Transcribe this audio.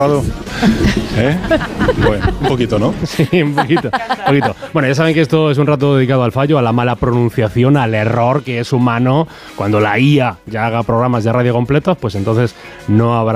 ¿Eh? Bueno, un poquito, ¿no? Sí, un poquito. Bueno, ya saben que esto es un rato dedicado al fallo, a la mala pronunciación, al error que es humano. Cuando la IA ya haga programas de radio completos, pues entonces no habrá